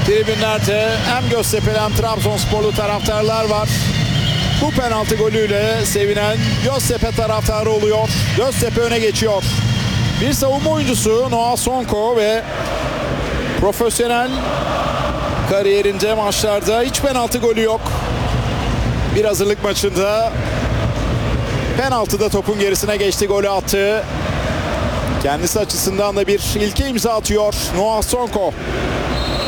Tribünlerde hem Göztepe'li hem Trabzonsporlu taraftarlar var. Bu penaltı golüyle sevinen Göztepe taraftarı oluyor. Göztepe öne geçiyor. Bir savunma oyuncusu Noah Sonko ve profesyonel kariyerinde maçlarda hiç penaltı golü yok. Bir hazırlık maçında penaltıda topun gerisine geçti, golü attı. Kendisi açısından da bir ilke imza atıyor Noah Sonko.